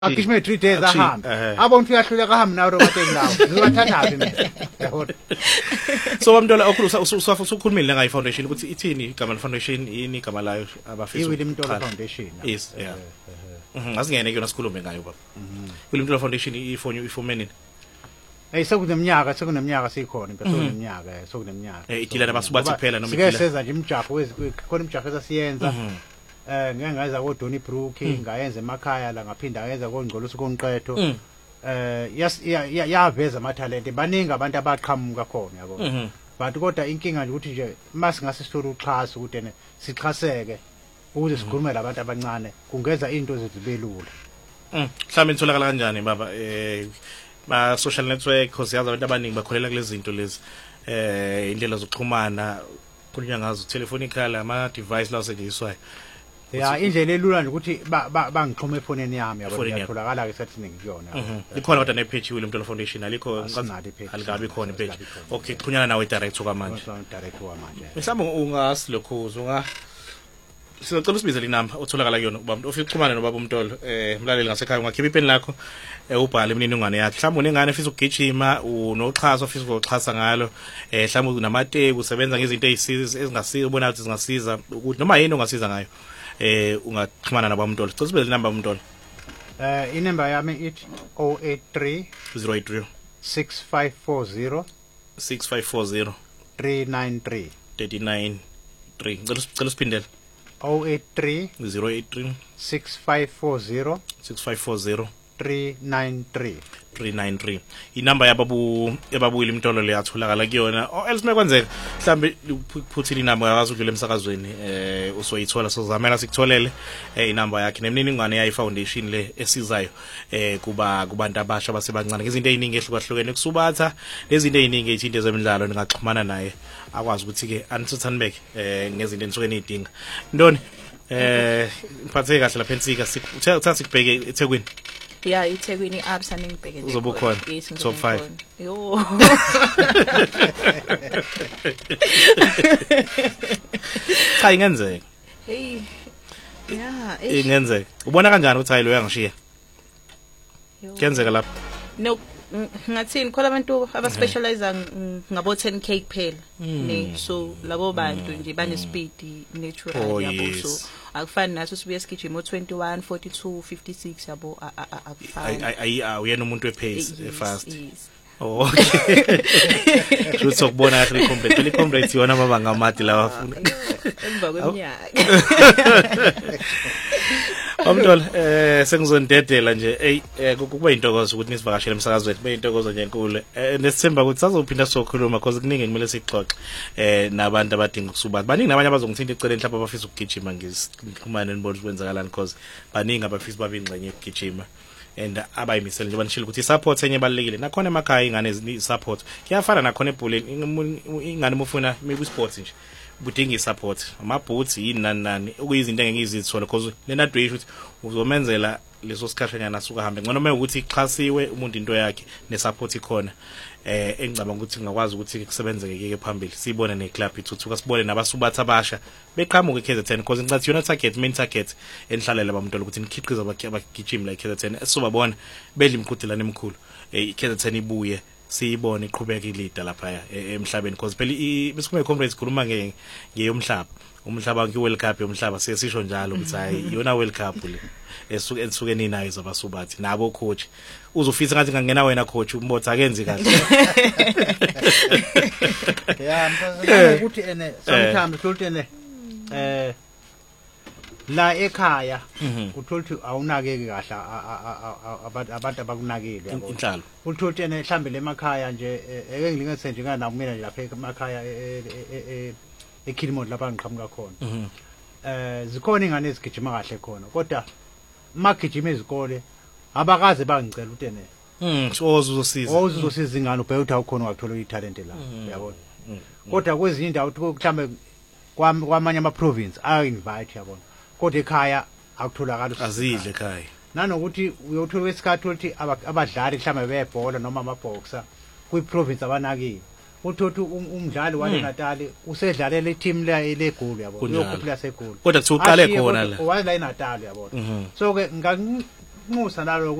Akishme 3 days ahambe. Abantu uyahluleka ahambe nawo robateni lawo. Ngiwathathapi mina. Yabona. So Mntola usukhulumile ngayi foundation ukuthi ithini igama le foundation yini igama layo abafisa. Iwili Mntola Foundation. Yes, yeah. Asingene kuyona sikhulume ngayo baba. Iwili Mntola Foundation ifome nini? Hey sekunemnyaka sikhona impela sekunemnyaka. Idila nabasubathi phela noma idila. Sike seza nje imjaho khona imjaho esasiyenza. Ngeke ngayenza ko Donny Brook ngayenza emakhaya la ngaphinda ngayenza ko Ngqolosi konqetho yaveza amathalente baningi abantu abaqhamuka khona yabo but kodwa inkinga nje ukuthi nje masingase sithola uxhaso ukuthi ne sixhaseke ukuze sikhulume labantu abancane kungenza into zibe lula mhlawumbe itholakala kanjani baba ma social network cause yazi abantu abaningi bakholela kulezi zinto lezi indlela zokuxhumana kunya ngazo telephonical ama device la setshenziswayo. Ya indlela elula nje ukuthi bangixhoma efonini yami yabo yatholakala ke sathi ngikuyona. Likhona kodwa ne page William Mntola Foundation alikho alikabi khona page. Okay kunyana nawe director kwamanje. Director kwamanje. Mhlawumbe ungasilokhuza sizocela usibize linamba otholakala kuyona ubaba ofika ukuxhumana nobaba uMntolo mlaleli ngasekhaya ungakhipha ipen lakho ubhale imininingwane yakhe mhlawumbe unengane efisa ukugijima unoxhaso ofisa ukuxhasa ngalo mhlawumbe unamateku usebenza ngezinto ezingasiza ubona ukuthi zingasiza ukuthi noma yini ongasiza ngayo ungaxhumana nababa uMntolo sicela usibize linamba uMntolo inamba yami ithi 083 083 6540 6540 393 cela usiphindele 083 083 6540 6540 393 inamba yababuyile Mntolo le yatholakala kuyona else mekwenzeka mhlambe uphuthile inamba yazi udlule emsakazweni usoyithola sozamela sikutholele inamba yakhe nemininingwane yayi foundation le esizayo kubantu abasha basebancane ngezinto eziningi ehlukahlukene kusubatha lezinto eziningi ezithinto ezemidlalo ningaxhumana naye akwazi ukuthi ke anithathanibeke ngezinto enisuke nidinga Ntoni mphathe kahle lapha ensika uthatha sikubheke eThekwini. Yeah, iThekwini absa ningibheke nje. Uzoba khona. Top 5. Yo. Cha ingenzeka. Hey. Yeah, ingenzeka. Ubona kanjani ukuthi hayi lo yangishiya? Kuyenzeka lapha. No, ngathini khona abantu abaspecialize ngabo 10k kuphela. Ne so labo bantu nje bane speed natural yabo so akufani naso sibuye sigijima 21 42 56 yabo akufani uyena umuntu wepace fast okay shothi ukubona kahle icomplete yona mabanga amadi la bafuna emva kweminyaka Mntolo sengizondedela nje kuba intokozo ukuthi nisivakashele emsakazweni kube intokozo nje enkulu nesithemba ukuthi sizophinda sokhuluma because kuningi kumele sixoxe nabantu abadinga ukusubathi baningi nabanye abazongithinta eceleni mhlawumbe abafisa ukugijima ngisixhumane nibona ukwenzakalani because baningi abafisa babe ingxenye yokugijima and abayimisela nje banishilo ukuthi support enye balekile nakhona emakhaya ingane support kuyafana nakhona ebholeni ingane mufuna maybe sports nje budinga support amaboots yini nani okuyizinto engeke ngizithola because lena dwe ukuthi uzomenzela leso sikhashanyana asuka hambe ngcono mekuthi ixhasiwe umuntu into yakhe nesupport ikhona engicabanga ukuthi ngakwazi ukuthi kusebenzeke ke phambili sibone neclub ithuthuka sibone nabasubatha abasha beqhamuka eKZN because ngicathi yona target main target enhlalela baMntolo ukuthi nikhiqiza abagijimi la eKZN esizobabona bedla imqhudelane emkhulu iKZN ibuye siyibone iqhubeka ilida lapha emhlabeni because phela besikhuluma conference khuluma ngeyomhlaba umhlaba wonke World Cup yomhlaba siyasisho njalo ukuthi hayi yona World Cup le esuke ninayo zabasubathi nabo coach uzofisa ngathi ngangena wena coach umbotha akenzi kahle yeah ukuthi sometimes uthole la ekhaya uthola ukuthi awunakeki kahle abantu abakunakile yabo inhlalo uthola ukuthi mhlambe lemakhaya nje eke ngilingathe nje ngana kumina nje lapha emakhaya eKilimot lapha ngiqhamuka khona zikhona ingane ezigijima kahle khona kodwa magijima ezikole abakaze bangicela ukuthi uzosiza ingane ubheke ukuthi awukhona wakuthola italent la yabona kodwa kwezinye indawo mhlambe kwamanye ama province invite yabona kodwa ekhaya akutholakala azidle ekhaya nanokuthi uyothola kwesikhathi ukuthi abadlali mhlambe bebhola noma amaboxer kwi province abanakile uthothi umdlali wale Natal usedlalela i-team leGoli yabo uyokhuphula seGoli kodwa kuthi uqale khona la wala eNatal yabo so ke kuyasinxusa nalo